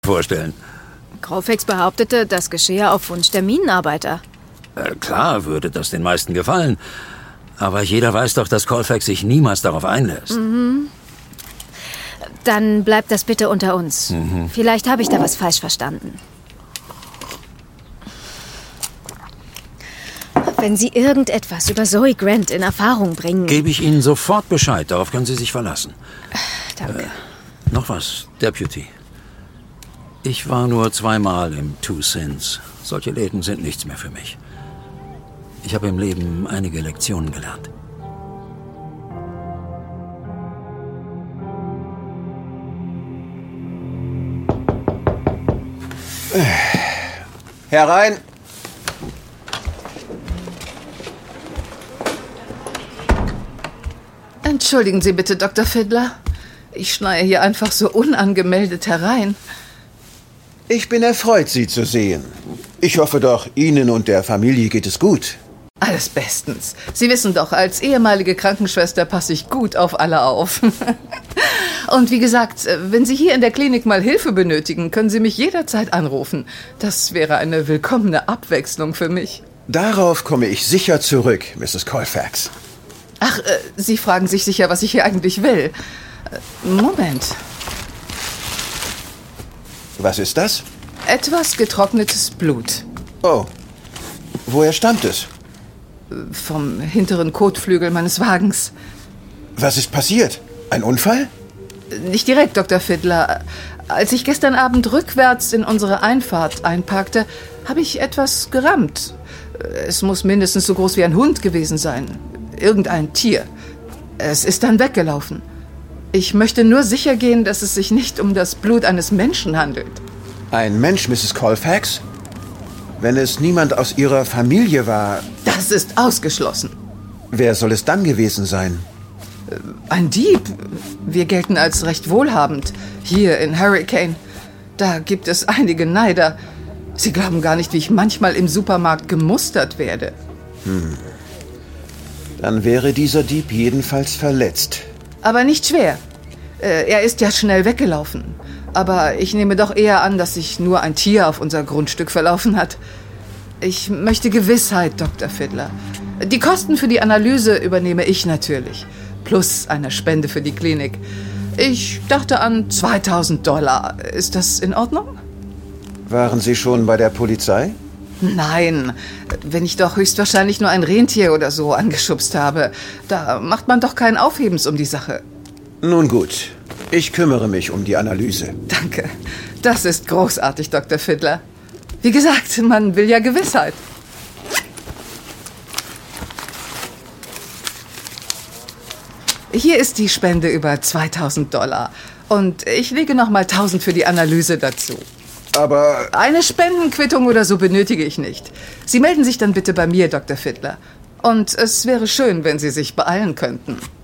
vorstellen. Colfax behauptete, das geschehe auf Wunsch der Minenarbeiter. Klar würde das den meisten gefallen. Aber jeder weiß doch, dass Colfax sich niemals darauf einlässt. Dann bleibt das bitte unter uns. Vielleicht habe ich da was falsch verstanden. Wenn Sie irgendetwas über Zoe Grant in Erfahrung bringen... Gebe ich Ihnen sofort Bescheid. Darauf können Sie sich verlassen. Danke. Noch was, Deputy. Ich war nur 2-mal im Two Sins. Solche Läden sind nichts mehr für mich. Ich habe im Leben einige Lektionen gelernt. Herein! Entschuldigen Sie bitte, Dr. Fiddler. Ich schneie hier einfach so unangemeldet herein. Ich bin erfreut, Sie zu sehen. Ich hoffe doch, Ihnen und der Familie geht es gut. Alles bestens. Sie wissen doch, als ehemalige Krankenschwester passe ich gut auf alle auf. Und wie gesagt, wenn Sie hier in der Klinik mal Hilfe benötigen, können Sie mich jederzeit anrufen. Das wäre eine willkommene Abwechslung für mich. Darauf komme ich sicher zurück, Mrs. Colfax. Ach, Sie fragen sich sicher, was ich hier eigentlich will. Moment. Was ist das? Etwas getrocknetes Blut. Oh, woher stammt es? Vom hinteren Kotflügel meines Wagens. Was ist passiert? Ein Unfall? Nicht direkt, Dr. Fiddler. Als ich gestern Abend rückwärts in unsere Einfahrt einparkte, habe ich etwas gerammt. Es muss mindestens so groß wie ein Hund gewesen sein. Irgendein Tier. Es ist dann weggelaufen. Ich möchte nur sicher gehen, dass es sich nicht um das Blut eines Menschen handelt. Ein Mensch, Mrs. Colfax? Wenn es niemand aus Ihrer Familie war... Das ist ausgeschlossen. Wer soll es dann gewesen sein? Ein Dieb. Wir gelten als recht wohlhabend. Hier in Hurricane. Da gibt es einige Neider. Sie glauben gar nicht, wie ich manchmal im Supermarkt gemustert werde. Dann wäre dieser Dieb jedenfalls verletzt. Aber nicht schwer. Er ist ja schnell weggelaufen. Aber ich nehme doch eher an, dass sich nur ein Tier auf unser Grundstück verlaufen hat. Ich möchte Gewissheit, Dr. Fiddler. Die Kosten für die Analyse übernehme ich natürlich. Plus eine Spende für die Klinik. Ich dachte an $2.000. Ist das in Ordnung? Waren Sie schon bei der Polizei? Nein, wenn ich doch höchstwahrscheinlich nur ein Rentier oder so angeschubst habe. Da macht man doch keinen Aufhebens um die Sache. Nun gut, ich kümmere mich um die Analyse. Danke, das ist großartig, Dr. Fiddler. Wie gesagt, man will ja Gewissheit. Hier ist die Spende über $2.000. Und ich lege noch mal 1.000 für die Analyse dazu. Aber... Eine Spendenquittung oder so benötige ich nicht. Sie melden sich dann bitte bei mir, Dr. Fiddler. Und es wäre schön, wenn Sie sich beeilen könnten.